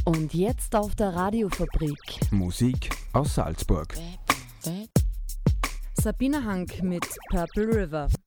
Und jetzt auf der Radiofabrik. Musik aus Salzburg. Sabina Hank mit Purple River.